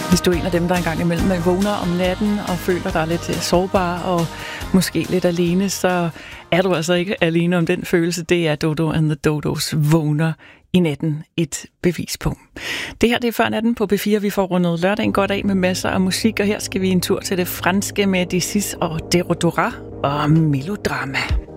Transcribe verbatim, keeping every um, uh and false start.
Hvis du er en af dem, der engang imellem vågner om natten og føler dig lidt sårbar og måske lidt alene, så er du altså ikke alene om den følelse. Det er Dodo and the Dodos vågner i natten et bevis på. Det her det er før natten på B fire. Vi får rundet lørdagen godt af med masser af musik, og her skal vi en tur til det franske med Disis og Derodora og Melodrama.